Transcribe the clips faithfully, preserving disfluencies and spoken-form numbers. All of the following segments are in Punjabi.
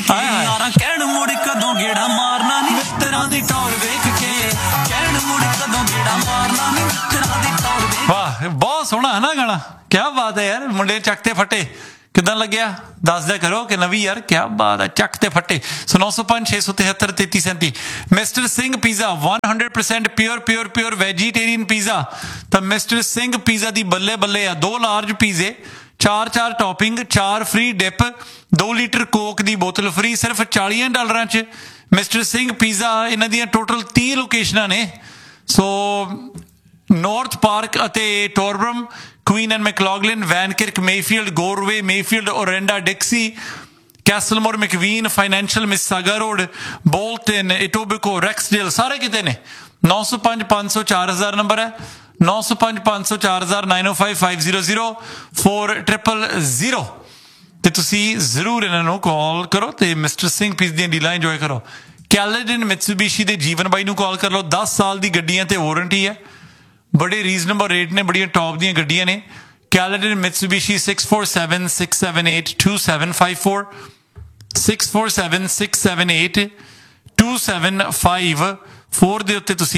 यारा कहण मुड़ कदों गेड़ा मारना नी मित्तरां दी टौर वेख के कहण मुड़ कदों गेड़ा मारना नी मित्तरां दी टौर वेख। वाह बहुत सोहना है ना गाना, क्या बात है यार। मुंडे चकते फटे किदां लग्या दस दिया करो कि नवी यार, क्या बात है। चकते फटे। सो नौ सौ पांच छे सौ तिहत्तर तेती सैंती। Mister Singh pizza one hundred percent pure pure pure vegetarian pizza. तो मिस्टर सिंह पिज़्ज़ा दी बल्ले बल्ले आ। दो लार्ज पिज़्ज़े, चार चार टॉपिंग, चार फ्री डिप, दो लीटर कोक दी बोतल फ्री, सिर्फ चालीस डॉलर च मिस्टर सिंह पिज़्ज़ा। इन्हां दियां टोटल तीस लोकेशनां ने। सो नॉर्थ पार्क अते टोरब्रम, queen and McLaughlin, वैनकिर्क, Mayfield, Gorve, Mayfield, oranda, डिक्सी, कैसलमोर, मैकवीन, financial, मिसागा road, Bolton, Etobicoke, रेक्सडेल, सारे किते ने। नौ सौ पांच पांच सौ चार हज़ार नंबर है। नौ सौ पांच पांच सौ चार हज़ार नाइन ओ five five zero zero four triple zero ते तुसी जरूर इन्हां नूं कॉल करो ते मिस्टर सिंह पिज़्ज़ा दी डीलां इंजॉय करो। कैलेडन मित्सुबिशी दे जीवन बाई नूं कॉल कर लो। दस साल दी गड्डियां ते वारंटी है, बड़े रीजनेबल रेट ने, बड़ियां टॉप दियां गड्डियां ने। Caledon Mitsubishi six four seven six seven eight two seven five four six four seven six seven eight two seven five four दे उत्ते तुसी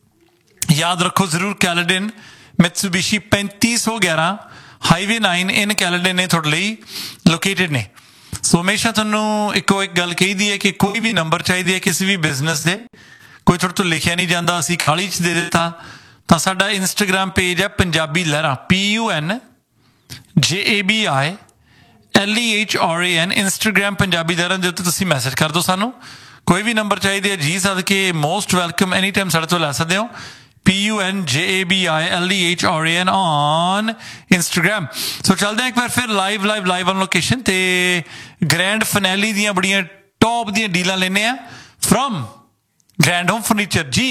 याद रखो जरूर। कैलेडन मित्सुबिशी पैंती सौ ग्यारह हाईवे नाइन इन कैलेडन ने थोड़े ਲਈ लोकेटेड ने। सो हमेशा ਤੁਹਾਨੂੰ ਇੱਕੋ ਇੱਕ ਗੱਲ ਕਹੀਦੀ ਹੈ ਕਿ ਕੋਈ ਵੀ ਨੰਬਰ ਚਾਹੀਦੀ ਹੈ ਕਿਸੇ ਵੀ ਬਿਜ਼ਨਸ ਦੇ, ਕੋਈ ਤੁਹਾਡੇ ਤੋਂ ਲਿਖਿਆ ਨਹੀਂ ਜਾਂਦਾ, ਅਸੀਂ ਖਾਲੀ 'ਚ ਦੇ ਦਿੱਤਾ, ਤਾਂ ਸਾਡਾ ਇੰਸਟਾਗ੍ਰਾਮ ਪੇਜ ਹੈ ਪੰਜਾਬੀ ਲਹਿਰਾਂ, ਪੀ ਯੂ ਐਨ ਜੇ A B I L E H R A N. Instagram Punjabi ਲਹਿਰਾਂ ਦੇ ਉੱਤੇ ਤੁਸੀਂ ਮੈਸੇਜ ਕਰ ਦਿਓ ਸਾਨੂੰ। ਕੋਈ ਵੀ ਨੰਬਰ ਚਾਹੀਦੇ ਹੈ ਜੀ ਸਦਕੇ ਮੋਸਟ ਵੈਲਕਮ, ਐਨੀ ਟਾਈਮ ਸਾਡੇ ਤੋਂ ਲੈ ਸਕਦੇ ਹੋ। P U N J A B I L E H R A N on Instagram। सो चलते हैं एक बार फिर live live live on location ते ग्रैंड फिनाली दियां बड़ियां टॉप दियां डीलां लेने आ फ्रॉम ग्रैंड होम फर्नीचर। जी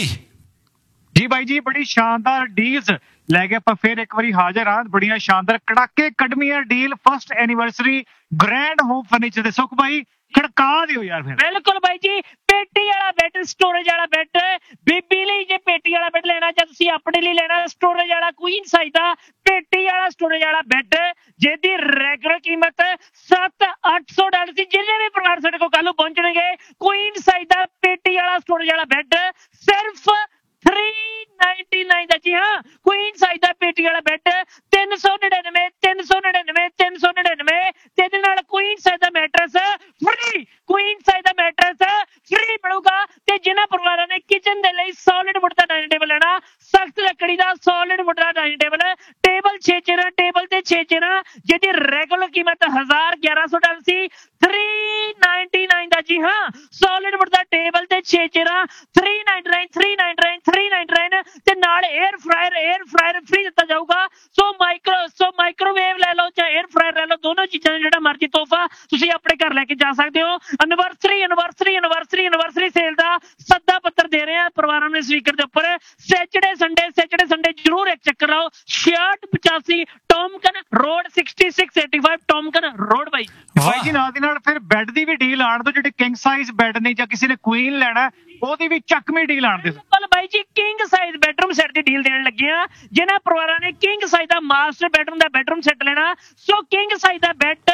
जी भाई जी, बड़ी शानदार डील्स लैके ਆਪਾਂ ਫਿਰ ਇੱਕ ਵਾਰੀ ਹਾਜ਼ਰ ਹਾਂ। ਬੜੀਆਂ ਸ਼ਾਨਦਾਰ ਕੜਾਕੇ ਕੱਢਵੀਆਂ deal first anniversary grand home furniture ਦੇ। ਸੁਖ ਭਾਈ ਖੜਕਾ ਦਿਓ ਯਾਰ ਫਿਰ। ਬਿਲਕੁਲ ਬਾਈ ਜੀ, ਪੇਟੀ ਵਾਲਾ ਬੈੱਡ, ਸਟੋਰੇਜ ਵਾਲਾ ਬੈੱਡ, ਬੀਬੀ ਲਈ ਜੇ ਪੇਟੀ ਵਾਲਾ ਬੈੱਡ ਲੈਣਾ ਜਾਂ ਤੁਸੀਂ ਆਪਣੇ ਲਈ ਲੈਣਾ ਸਟੋਰੇਜ ਵਾਲਾ ਕੁਈਨ ਸਾਈਜ਼ ਦਾ ਪੇਟੀ ਵਾਲਾ ਸਟੋਰੇਜ ਵਾਲਾ ਬੈੱਡ, ਜਿਹਦੀ ਰੈਗੂਲਰ ਕੀਮਤ ਸੱਤ ਅੱਠ ਸੌ ਡਾਲਰ ਸੀ। ਜਿੰਨੇ ਵੀ ਪਰਿਵਾਰ ਸਾਡੇ ਕੋਲ ਕੱਲ ਨੂੰ ਪਹੁੰਚਣਗੇ ਕੁਈਨ ਸਾਈਜ਼ ਦਾ ਪੇਟੀ ਵਾਲਾ ਸਟੋਰੇਜ ਵਾਲਾ ਬੈੱਡ ਸਿਰਫ थ्री नाइनटी नाइन ਦਾ। ਜੀ ਹਾਂ, ਕੁਈਨ ਸਾਈਜ਼ ਦਾ ਪੇਟੀ ਵਾਲਾ ਬੈੱਡ ਤਿੰਨ ਸੌ ਨੜਿਨਵੇਂ ਤਿੰਨ ਸੌ ਨੜਿਨਵੇਂ ਤਿੰਨ ਸੌ ਨੜਿਨਵੇਂ ਤੇ ਇਹਦੇ ਨਾਲ ਕੁਈਨ ਸਾਈਜ਼ ਦਾ ਮੈਟਰਸ ਫ੍ਰੀ, ਕੁਈਨ ਸਾਈਜ਼ ਦਾ ਮੈਟਰਸ ਫ੍ਰੀ ਮਿਲੂਗਾ। ਤੇ ਜਿਨ੍ਹਾਂ ਪਰਿਵਾਰਾਂ ਨੇ ਕਿਚਨ ਦੇ ਲਈ ਸੋਲਿਡ ਵੁੱਡ ਦਾ ਡਾਈਨਿੰਗ ਟੇਬਲ ਲੈਣਾ, ਸਖਤ ਲੱਕੜੀ ਦਾ ਸੋਲਿਡ ਵੁੱਡ ਦਾ ਡਾਈਨਿੰਗ ਟੇਬਲ, ਟੇਬਲ ਛੇ ਚੇਅਰਾਂ, ਟੇਬਲ ਤੇ ਛੇ ਚੇਅਰਾਂ, ਜਿਹਦੀ ਰੈਗੂਲਰ ਕੀਮਤ ਹਜ਼ਾਰ ਗਿਆਰਾਂ ਸੌ ਡਾਲਰ ਸੀ, ਥ੍ਰੀ ਨਾਈਨਟੀ ਨਾइन ਦਾ। ਜੀ ਹਾਂ, ਸੋਲਿਡ ਵੁੱਡ ਦਾ ਟੇਬਲ ਤੇ ਛੇ ਚੇਅਰਾਂ three ninety ਨਾइन three ninety nine three ninety nine ਤੇ ਨਾਲ air fryer air fryer free ਦਿੱਤਾ ਜਾਊਗਾ। ਸੋ ਮਾਈਕਰੋ ਸੋ ਮਾਈਕ੍ਰੋਵੇਵ ਲੈ ਲਓ ਜਾਂ 에ਅਰ ਫਰਾਇਰ ਲੈ ਲਓ, ਦੋਨੋਂ ਚੀਜ਼ਾਂ ਜਿਹੜਾ ਮਰਜ਼ੀ ਤੋਹਫਾ ਤੁਸੀਂ ਆਪਣੇ ਘਰ ਲੈ ਕੇ ਜਾ ਸਕਦੇ ਹੋ। Anniversary anniversary anniversary anniversary sale ਦਾ ਸੱਦਾ ਪੱਤਰ ਦੇ ਰਹੇ ਆ ਪਰਿਵਾਰਾਂ ਨੂੰ ਸਪੀਕਰ ਦੇ ਉੱਪਰ। ਸੈਚਰਡੇ ਸੰਡੇ ਸੈਚਰਡੇ ਸੰਡੇ ਜ਼ਰੂਰ ਇੱਕ ਚੱਕਰ ਲਾਓ। ਛਿਆਹਠ ਪਚਾਸੀ ਟੌਮਕਨ road sixty six eighty five ਟੌਮਕਨ road. ਬਾਈ ਬਾਈ ਜੀ ਨਾਲ ਦੀ ਨਾਲ ਫਿਰ ਬੈੱਡ ਦੀ ਵੀ ਡੀਲ ਆਣ ਦੋ, ਜਿਹੜੇ ਕਿੰਗ ਸਾਈਜ਼ ਬੈੱਡ ਨੇ ਜਾਂ ਕਿਸੇ ਨੇ ਕੁਈਨ ਲੈਣਾ ਉਹਦੀ ਵੀ ਚੱਕਵੀਂ ਡੀਲ ਆਣ ਦੇ। ਬਾਈ ਜੀ ਕਿੰਗ ਸਾਈਜ਼ ਬੈਡਰੂਮ ਸੈੱਟ ਦੀ ਡੀਲ ਦੇਣ ਲੱਗੇ ਆ। ਜਿਹਨਾਂ ਪਰਿਵਾਰਾਂ ਨੇ ਕਿੰਗ ਸਾਈਜ਼ ਦਾ ਮਾਸਟਰ ਬੈਡਰੂਮ ਦਾ ਬੈਡਰੂਮ ਸੈੱਟ ਲੈਣਾ, ਸੋ ਕਿੰਗ ਸਾਈਜ਼ ਦਾ ਬੈੱਡ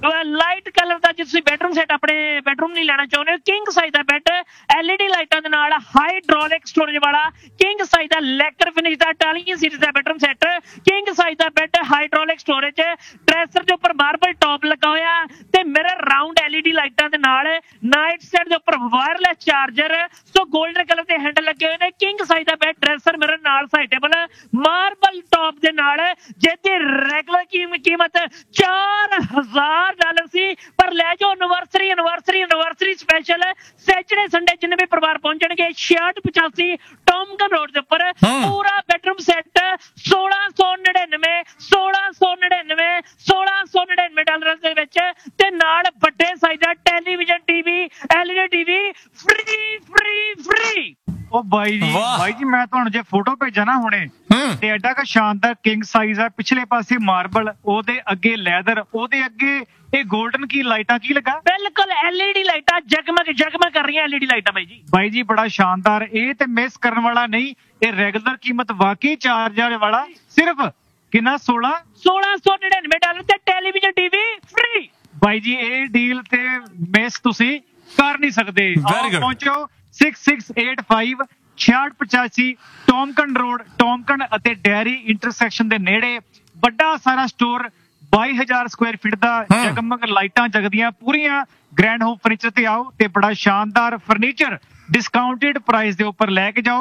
ਲਾਈਟ ਕਲਰ ਦਾ ਜੇ ਤੁਸੀਂ ਬੈਡਰੂਮ ਸੈੱਟ ਆਪਣੇ ਬੈਡਰੂਮ ਨਹੀਂ ਲੈਣਾ ਚਾਹੁੰਦੇ ਹੋ, ਕਿੰਗ ਸਾਈਜ਼ ਦਾ ਬੈੱਡ ਐਲ ਈ ਡੀ ਲਾਈਟਾਂ ਦੇ ਨਾਲ ਹਾਈਡ੍ਰੋਲਿਕ ਸਟੋਰੇਜ ਵਾਲਾ ਕਿੰਗ ਸਾਈਜ਼ ਦਾ ਲੈਕਰ ਫਿਨਿਸ਼ ਦਾ ਇਟਾਲੀਅਨ ਸੀਰੀਜ਼ ਦਾ ਬੈਡਰੂਮ ਸੈੱਟ, ਕਿੰਗ ਸਾਈਜ਼ ਦਾ ਬੈੱਡ ਹਾਈਡ੍ਰੋਲਿਕ ਸਟੋਰੇਜ, ਡਰੈਸਰ ਦੇ ਉੱਪਰ ਮਾਰਬਲ ਟੌਪ ਲੱਗਾ ਹੋਇਆ ਤੇ mirror round L E D ਲਾਈਟਾਂ ਦੇ ਨਾਲ, ਨਾਈਟ ਸੈਟ ਦੇ ਉੱਪਰ ਵਾਇਰਲੈਸ ਚਾਰਜਰ, ਸੋ 골ਡਨ ਕਲਰ ਦੇ ਹੈਂਡਲ ਲੱਗੇ ਹੋਏ ਨੇ। ਕਿੰਗ ਸਾਈਜ਼ ਦਾ ਬੈੱਡ ਡਰੈਸਰ ਮਿਰਰ ਨਾਲ ਸਾਈਡ ਟੇਬਲ ਮਾਰਬਲ ਟੌਪ ਦੇ ਨਾਲ, ਜਿਹਦੀ ਰੈਗੂਲਰ ਕੀਮਤ ਚਾਰ ਹਜ਼ਾਰ ਡਾਲਰ ਸੀ, ਪਰ ਲੈ ਜਾਓ anniversary anniversary anniversary special. Saturday Sunday ਜਿੰਨੇ ਵੀ ਪਰਿਵਾਰ ਪਹੁੰਚਣਗੇ ਛਿਆਹਠ ਪਚਾਸੀ ਟੌਮਕਨ ਰੋਡ ਦੇ ਉੱਪਰ ਪੂਰਾ ਬੈਡਰੂਮ ਸੈੱਟ ਸੋਲਾਂ ਸੌ ਨੜਿਨਵੇਂ ਸੋਲਾਂ ਸੌ ਨੜਿਨਵੇਂ ਸੋਲਾਂ ਸੌ ਨੜਿਨਵੇਂ ਡਾਲਰ ਦੇ ਵਿੱਚ ਤੇ ਨਾਲ ਵੱਡੇ ਸਾਈਜ਼ ਦਾ television TV L E D TV free free free. ਉਹ ਬਾਈ ਜੀ ਬਾਈ ਜੀ ਮੈਂ ਤੁਹਾਨੂੰ ਜੇ ਫੋਟੋ ਭੇਜਾਂ ਨਾ ਹੁਣੇ ਤੇ ਐਡਾ ਕ ਸ਼ਾਨਦਾਰ ਕਿੰਗ ਸਾਈਜ਼ ਆ, ਪਿਛਲੇ ਪਾਸੇ ਮਾਰਬਲ, ਉਹਦੇ ਅੱਗੇ ਲੈਦਰ, ਉਹਦੇ ਅੱਗੇ ਇਹ 골ਡਨ ਕੀ ਲਾਈਟਾਂ ਕੀ ਲੱਗਾ? ਬਿਲਕੁਲ ਐਲ ਈ ਡੀ ਲਾਈਟਾਂ ਜਗਮਗ ਜਗਮਗ ਕਰ ਰਹੀਆਂ ਐਲ ਈ ਡੀ ਲਾਈਟਾਂ। ਬਾਈ ਜੀ ਬਾਈ ਜੀ ਬੜਾ ਸ਼ਾਨਦਾਰ, ਇਹ ਤੇ ਮਿਸ ਕਰਨ ਵਾਲਾ ਨਹੀਂ। ਇਹ ਰੈਗੂਲਰ ਕੀਮਤ ਵਾਕਈ ਚਾਰ ਹਜ਼ਾਰ ਵਾਲਾ ਸਿਰਫ ਕਿੰਨਾ ਸੋਲਾਂ ਸੋਲਾਂ ਸੌ ਨੜਿਨਵੇਂ ਡਾਲਰ ਤੇ ਟੈਲੀਵਿਜ਼ਨ ਟੀਵੀ ਫ੍ਰੀ। ਬਾਈ ਜੀ ਇਹ ਡੀਲ ਤੇ ਮਿਸ ਤੁਸੀਂ ਕਰ ਨਹੀਂ ਸਕਦੇ। Very good. ਪਹੁੰਚੋ ਛੇ ਛੇ ਅੱਠ ਪੰਜ ਛੇ ਛੇ ਪਚਾਸੀ ਟੌਮਕਨ ਰੋਡ ਟੌਮਕਨ ਅਤੇ ਡੈਰੀ ਇੰਟਰਸੈਕਸ਼ਨ ਦੇ ਨੇੜੇ ਵੱਡਾ ਸਾਰਾ ਸਟੋਰ ਬਾਈ ਹਜ਼ਾਰ ਸਕੁਆਇਰ ਫੀਟ ਦਾ ਹਮ। ਜਗਮਗ ਲਾਈਟਾਂ ਜਗਦੀਆਂ ਪੂਰੀਆਂ ਗ੍ਰੈਂਡ ਹੋਮ ਫਰਨੀਚਰ ਤੇ ਆਓ ਤੇ ਬੜਾ ਸ਼ਾਨਦਾਰ ਫਰਨੀਚਰ ਡਿਸਕਾਊਂਟਡ ਪ੍ਰਾਈਸ ਦੇ ਉੱਪਰ ਲੈ ਕੇ ਜਾਓ।